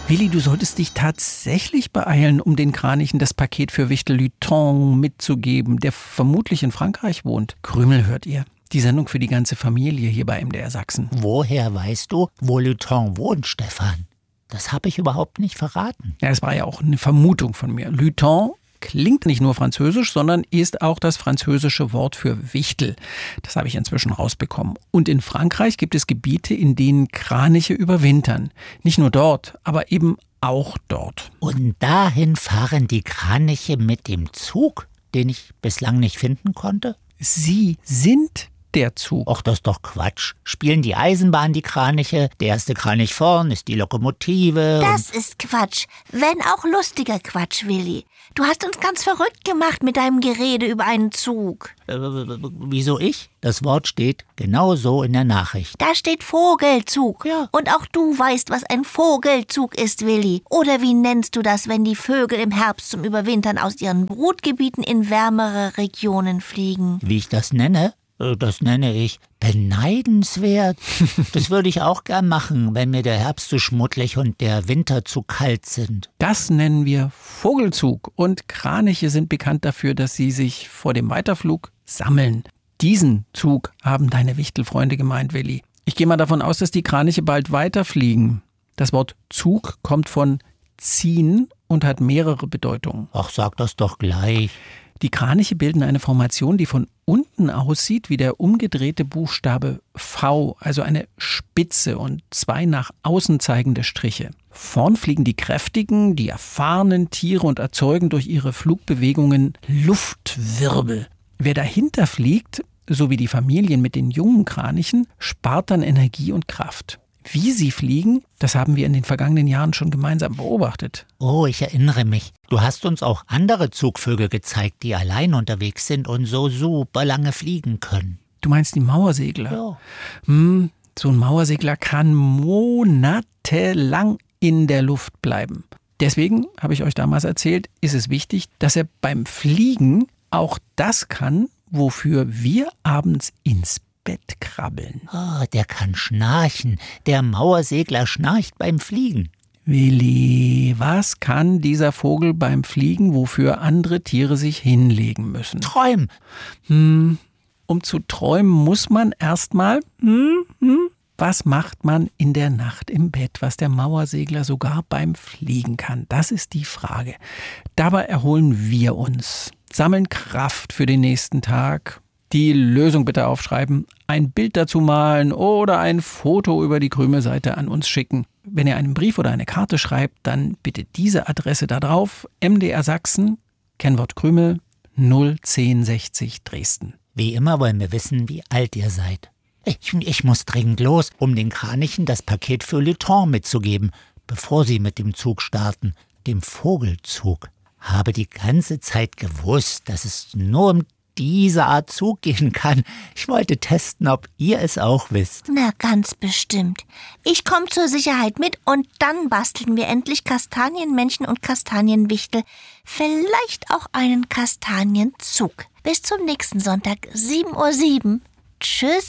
Willi, du solltest dich tatsächlich beeilen, um den Kranichen das Paket für Wichtel Luton mitzugeben, der vermutlich in Frankreich wohnt. Krümel hört ihr. Die Sendung für die ganze Familie hier bei MDR Sachsen. Woher weißt du, wo Luton wohnt, Stefan? Das habe ich überhaupt nicht verraten. Ja, das war ja auch eine Vermutung von mir. Luton klingt nicht nur französisch, sondern ist auch das französische Wort für Wichtel. Das habe ich inzwischen rausbekommen. Und in Frankreich gibt es Gebiete, in denen Kraniche überwintern. Nicht nur dort, aber eben auch dort. Und dahin fahren die Kraniche mit dem Zug, den ich bislang nicht finden konnte? Sie sind der Zug. Ach, das ist doch Quatsch. Spielen die Eisenbahn die Kraniche? Der erste Kranich vorn ist die Lokomotive. Das ist Quatsch. Wenn auch lustiger Quatsch, Willi. Du hast uns ganz verrückt gemacht mit deinem Gerede über einen Zug. Wieso ich? Das Wort steht genau so in der Nachricht. Da steht Vogelzug. Ja. Und auch du weißt, was ein Vogelzug ist, Willi. Oder wie nennst du das, wenn die Vögel im Herbst zum Überwintern aus ihren Brutgebieten in wärmere Regionen fliegen? Wie ich das nenne? Das nenne ich beneidenswert. Das würde ich auch gern machen, wenn mir der Herbst zu schmuddelig und der Winter zu kalt sind. Das nennen wir Vogelzug. Und Kraniche sind bekannt dafür, dass sie sich vor dem Weiterflug sammeln. Diesen Zug haben deine Wichtelfreunde gemeint, Willi. Ich gehe mal davon aus, dass die Kraniche bald weiterfliegen. Das Wort Zug kommt von ziehen und hat mehrere Bedeutungen. Ach, sag das doch gleich. Die Kraniche bilden eine Formation, die von unten aussieht wie der umgedrehte Buchstabe V, also eine Spitze und zwei nach außen zeigende Striche. Vorn fliegen die kräftigen, die erfahrenen Tiere und erzeugen durch ihre Flugbewegungen Luftwirbel. Wer dahinter fliegt, so wie die Familien mit den jungen Kranichen, spart dann Energie und Kraft. Wie sie fliegen, das haben wir in den vergangenen Jahren schon gemeinsam beobachtet. Oh, ich erinnere mich. Du hast uns auch andere Zugvögel gezeigt, die allein unterwegs sind und so super lange fliegen können. Du meinst die Mauersegler? Ja. So ein Mauersegler kann monatelang in der Luft bleiben. Deswegen, habe ich euch damals erzählt, ist es wichtig, dass er beim Fliegen auch das kann, wofür wir abends ins Bett krabbeln. Oh, der kann schnarchen. Der Mauersegler schnarcht beim Fliegen. Willi, was kann dieser Vogel beim Fliegen, wofür andere Tiere sich hinlegen müssen? Träumen. Um zu träumen muss man erstmal, was macht man in der Nacht im Bett, was der Mauersegler sogar beim Fliegen kann? Das ist die Frage. Dabei erholen wir uns, sammeln Kraft für den nächsten Tag. Die Lösung bitte aufschreiben, ein Bild dazu malen oder ein Foto über die Krümelseite an uns schicken. Wenn ihr einen Brief oder eine Karte schreibt, dann bitte diese Adresse da drauf, MDR Sachsen, Kennwort Krümel, 01060 Dresden. Wie immer wollen wir wissen, wie alt ihr seid. Ich muss dringend los, um den Kranichen das Paket für Luton mitzugeben, bevor sie mit dem Zug starten, dem Vogelzug. Habe die ganze Zeit gewusst, dass es nur um diese Art Zug gehen kann. Ich wollte testen, ob ihr es auch wisst. Na, ganz bestimmt. Ich komme zur Sicherheit mit und dann basteln wir endlich Kastanienmännchen und Kastanienwichtel. Vielleicht auch einen Kastanienzug. Bis zum nächsten Sonntag, 7:07 Uhr. Tschüss.